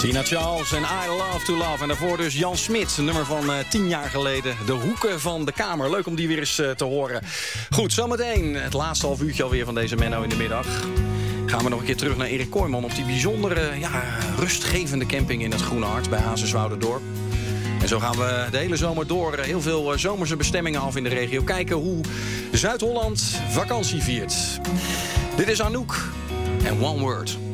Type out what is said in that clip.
Tina Charles en I Love to Love. En daarvoor dus Jan Smit, een nummer van 10 jaar geleden. De hoeken van de kamer. Leuk om die weer eens te horen. Goed, zometeen het laatste half uurtje alweer van deze Menno in de middag. Gaan we nog een keer terug naar Erik Kooijman op die bijzondere, rustgevende camping in het Groene Hart bij Hazenswouderdorp. En zo gaan we de hele zomer door heel veel zomerse bestemmingen af in de regio. Kijken hoe Zuid-Holland vakantie viert. Dit is Anouk en One Word.